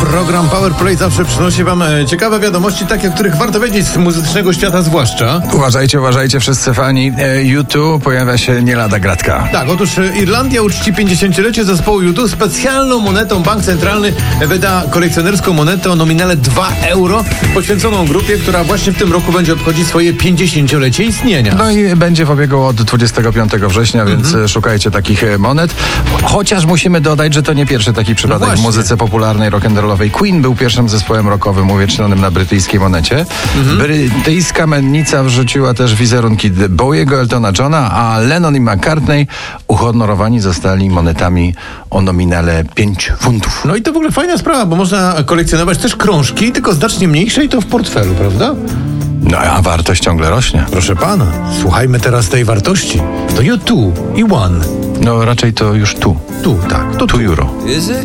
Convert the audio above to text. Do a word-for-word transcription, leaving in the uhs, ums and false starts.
Program Powerplay zawsze przynosi wam ciekawe wiadomości, takie, o których warto wiedzieć z muzycznego świata zwłaszcza. Uważajcie, uważajcie wszyscy fani. U dwa pojawia się nie lada gratka. Tak, otóż Irlandia uczci pięćdziesięciolecie zespołu U dwa specjalną monetą. Bank Centralny wyda kolekcjonerską monetę o nominale dwa euro, poświęconą grupie, która właśnie w tym roku będzie obchodzić swoje pięćdziesięciolecie istnienia. No i będzie w obiegu od dwudziestego piątego września, więc mhm. szukajcie takich monet. Chociaż musimy dodać, że to nie pierwszy taki przypadek no w muzyce popularnej rock'n'rollowej. Queen był pierwszym zespołem rockowym uwiecznionym na brytyjskiej monecie. Mhm. Brytyjska mennica wrzuciła też wizerunki Bowiego, Eltona Johna, a Lennon i McCartney uhonorowani zostali monetami o nominale pięć funtów. No i to w ogóle fajna sprawa, bo można kolekcjonować też krążki, tylko znacznie mniejsze i to w portfelu, prawda? No a wartość ciągle rośnie. Proszę pana, słuchajmy teraz tej wartości. To U dwa i One. No raczej to już tu. Tu, tak. To tu euro. Is it